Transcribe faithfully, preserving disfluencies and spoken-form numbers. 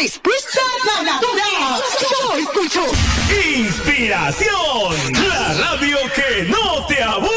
respuesta ganadora. Yo escucho Inspiración, la radio que no te aburre.